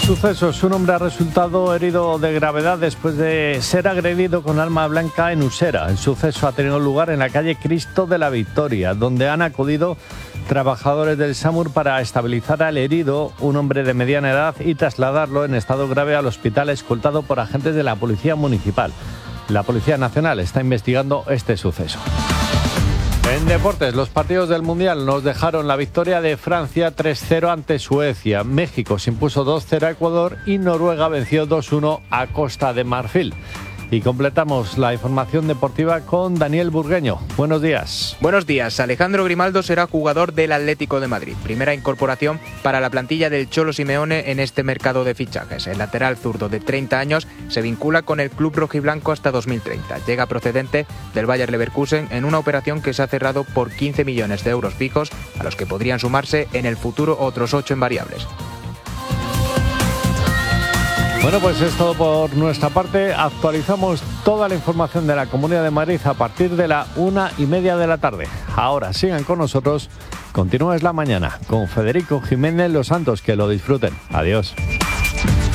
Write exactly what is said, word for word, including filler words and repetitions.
Sucesos. Un hombre ha resultado herido de gravedad después de ser agredido con arma blanca en Usera. El suceso ha tenido lugar en la calle Cristo de la Victoria, donde han acudido trabajadores del SAMUR para estabilizar al herido, un hombre de mediana edad, y trasladarlo en estado grave al hospital escoltado por agentes de la Policía Municipal. La Policía Nacional está investigando este suceso. En deportes, los partidos del Mundial nos dejaron la victoria de Francia tres cero ante Suecia. México se impuso dos cero a Ecuador y Noruega venció dos uno a Costa de Marfil. Y completamos la información deportiva con Daniel Burgueño. Buenos días. Buenos días. Alejandro Grimaldo será jugador del Atlético de Madrid. Primera incorporación para la plantilla del Cholo Simeone en este mercado de fichajes. El lateral zurdo de treinta años se vincula con el club rojiblanco hasta dos mil treinta. Llega procedente del Bayer Leverkusen en una operación que se ha cerrado por quince millones de euros fijos, a los que podrían sumarse en el futuro otros ocho en variables. Bueno, pues es todo por nuestra parte. Actualizamos toda la información de la Comunidad de Madrid a partir de la una y media de la tarde. Ahora sigan con nosotros. Continúa Es la Mañana con Federico Jiménez Los Santos. Que lo disfruten. Adiós.